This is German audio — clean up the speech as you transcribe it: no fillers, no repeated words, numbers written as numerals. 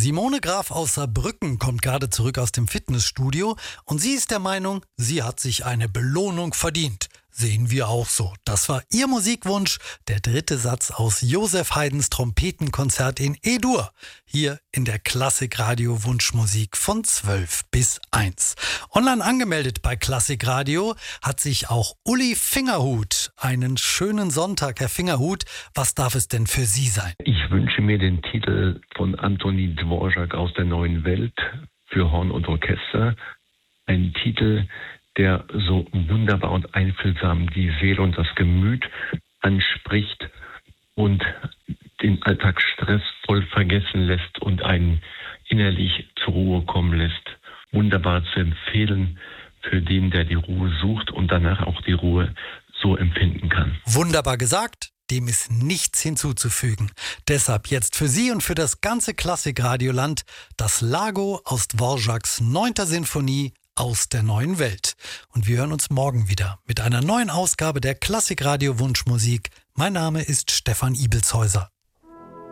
Simone Graf aus Saarbrücken kommt gerade zurück aus dem Fitnessstudio und sie ist der Meinung, sie hat sich eine Belohnung verdient. Sehen wir auch so. Das war ihr Musikwunsch, der dritte Satz aus Joseph Haydns Trompetenkonzert in E-Dur. Hier in der Klassikradio Wunschmusik von 12 bis 1. Online angemeldet bei Klassikradio hat sich auch Uli Fingerhut. Einen schönen Sonntag, Herr Fingerhut. Was darf es denn für Sie sein? Ich wünsche mir den Titel von Antoni Dvorak aus der Neuen Welt für Horn und Orchester. Ein Titel, der so wunderbar und einfühlsam die Seele und das Gemüt anspricht und den Alltagsstress voll vergessen lässt und einen innerlich zur Ruhe kommen lässt. Wunderbar zu empfehlen für den, der die Ruhe sucht und danach auch die Ruhe so empfinden kann. Wunderbar gesagt. Dem ist nichts hinzuzufügen. Deshalb jetzt für Sie und für das ganze Klassikradioland das Lago aus Dvoraks 9. Sinfonie aus der Neuen Welt. Und wir hören uns morgen wieder mit einer neuen Ausgabe der Klassikradio Wunschmusik. Mein Name ist Stefan Ibelshäuser.